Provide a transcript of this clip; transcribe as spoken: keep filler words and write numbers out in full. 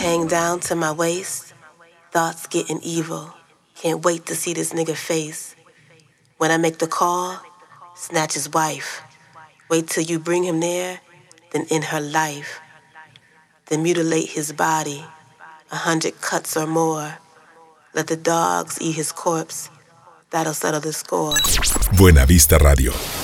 Hang down to my waist, thoughts getting evil. Can't wait to see this nigga face. When I make the call, snatch his wife. Wait till you bring him there, then in her life. Then mutilate his body, a hundred cuts or more. Let the dogs eat his corpse, that'll settle the score. Buena Vista Radio.